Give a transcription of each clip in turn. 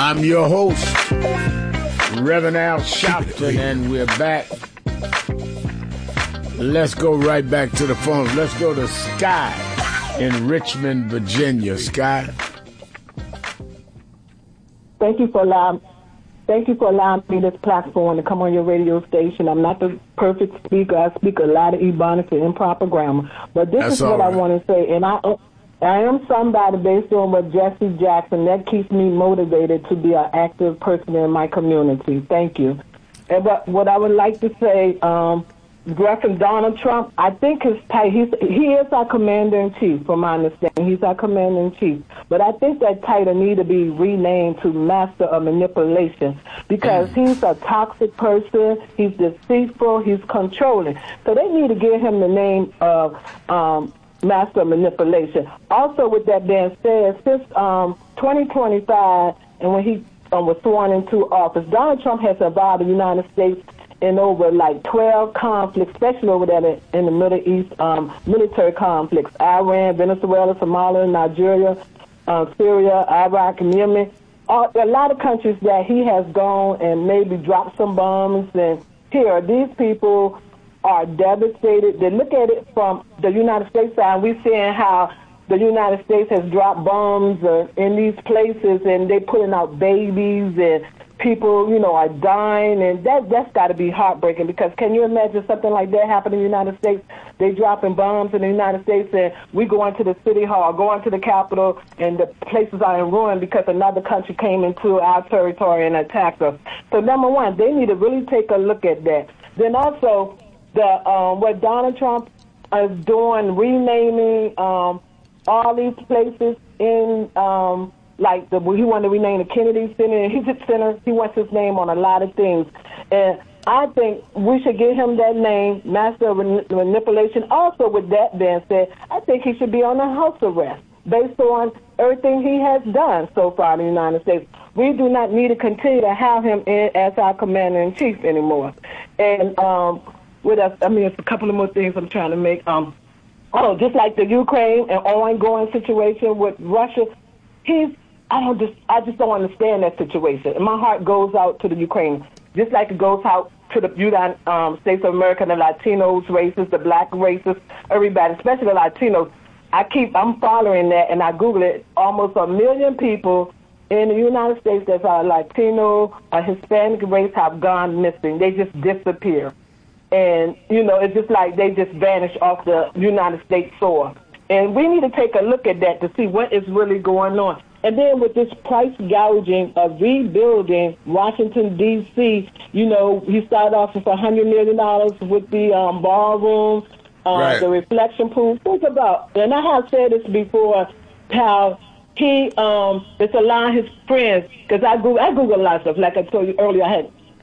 I'm your host, Reverend Al Sharpton, and we're back. Let's go right back to the phone. Let's go to Sky in Richmond, Virginia. Sky. Thank you for allowing me this platform to come on your radio station. I'm not the perfect speaker. I speak a lot of Ebonics and improper grammar. But this is what I want to say. And I am somebody based on what Jesse Jackson, that keeps me motivated to be an active person in my community. Thank you. And what I would like to say, reference Donald Trump, I think he is our commander-in-chief, from my understanding. He's our commander-in-chief. But I think that title need to be renamed to Master of Manipulation, because he's a toxic person, he's deceitful, he's controlling. So they need to give him the name of Master of Manipulation. Also, with that being said, since 2025, and when he was sworn into office, Donald Trump has survived the United States in over like 12 conflicts, especially over there in the Middle East, military conflicts: Iran, Venezuela, Somalia, Nigeria, Syria, Iraq, and Yemen. A lot of countries that he has gone and maybe dropped some bombs. And here, these people are devastated. They look at it from the United States side. We're seeing how the United States has dropped bombs in these places, and they're putting out babies, and people, are dying, and that's got to be heartbreaking, because can you imagine something like that happen in the United States? They dropping bombs in the United States, and we go into the city hall, go into the Capitol, and the places are in ruin because another country came into our territory and attacked us. So number one, they need to really take a look at that. Then also, what Donald Trump is doing, renaming all these places in he wanted to rename the Kennedy Center, and he wants his name on a lot of things. And I think we should give him that name, Master of Manipulation. Also, with that being said, I think he should be on a house arrest based on everything he has done so far in the United States. We do not need to continue to have him as our commander-in-chief anymore. And it's a couple of more things I'm trying to make. Just like the Ukraine and ongoing situation with Russia, I just don't understand that situation. And my heart goes out to the Ukraine, just like it goes out to the United States of America, the Latinos races, the black races, everybody, especially the Latinos. I'm following that, and I Google it. Almost 1 million people in the United States that are Latino or Hispanic race have gone missing. They just disappear. And, it's just like they just vanish off the United States soil. And we need to take a look at that to see what is really going on. And then with this price gouging of rebuilding Washington, D.C., he started off with $100 million with the ballroom, right, the reflection pool. Think about, and I have said this before, how he is allowing his friends, because I Google a lot of stuff, like I told you earlier,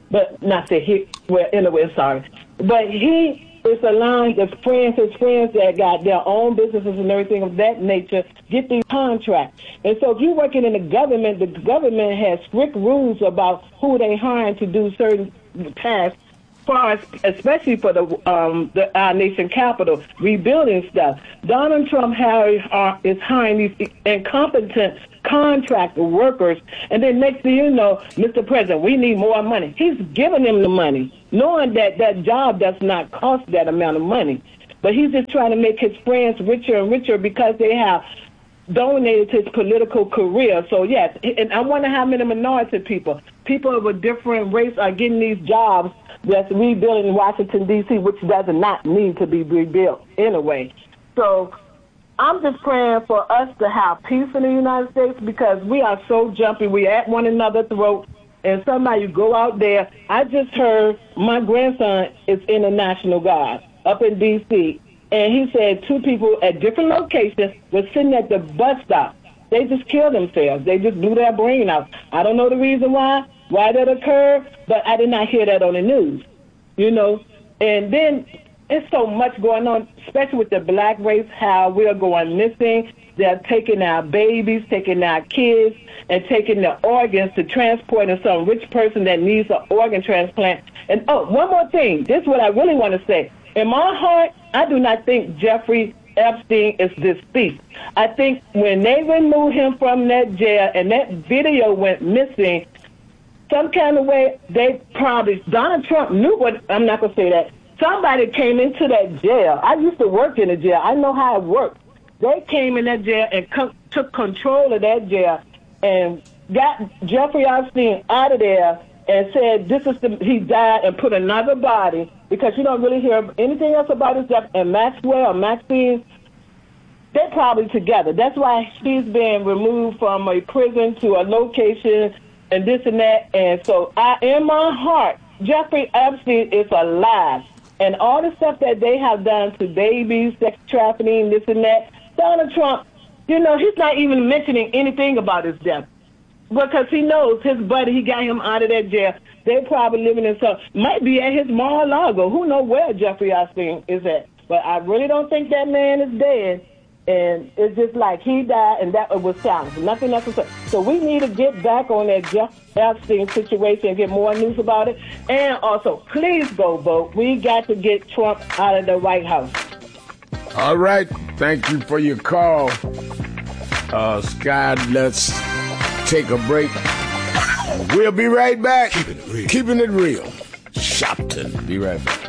but he is allowing his friends that got their own businesses and everything of that nature get these contracts. And so if you're working in the government has strict rules about who they hiring to do certain tasks, especially for our nation capital, rebuilding stuff. Donald Trump is hiring these incompetent contract workers, and then next thing you know, Mr. President, we need more money. He's giving them the money, knowing that that job does not cost that amount of money. But he's just trying to make his friends richer and richer because they have donated to his political career. So yes, and I wonder how many minority people of a different race are getting these jobs that's rebuilding Washington, D.C., which does not need to be rebuilt anyway. So I'm just praying for us to have peace in the United States, because we are so jumpy. We at one another's throat, and somebody go out there. I just heard my grandson is in the National Guard up in D.C., and he said 2 people at different locations were sitting at the bus stop. They just killed themselves. They just blew their brain out. I don't know the reason why that occurred, but I did not hear that on the news, And then it's so much going on, especially with the black race, how we're going missing. They're taking our babies, taking our kids, and taking their organs to transport in some rich person that needs an organ transplant. And one more thing. This is what I really want to say. In my heart, I do not think Jeffrey Epstein is deceased. I think when they removed him from that jail and that video went missing, some kind of way, they probably, Donald Trump knew what, I'm not going to say that. Somebody came into that jail. I used to work in the jail. I know how it works. They came in that jail and took control of that jail and got Jeffrey Epstein out of there and said he died, and put another body, because you don't really hear anything else about his death. And Maxine, they're probably together. That's why she's been removed from a prison to a location and this and that. And so in my heart, Jeffrey Epstein is alive. And all the stuff that they have done to babies, sex trafficking, this and that, Donald Trump, he's not even mentioning anything about his death. Because he knows his buddy, he got him out of that jail. They're probably living in might be at his Mar-a-Lago. Who knows where Jeffrey Epstein is at? But I really don't think that man is dead. And it's just like he died, and that was silence. Nothing else to say. So we need to get back on that Jeff Epstein situation and get more news about it. And also, please go vote. We got to get Trump out of the White House. All right. Thank you for your call. Sky, let's take a break. We'll be right back. Keeping it real. Shopton. Be right back.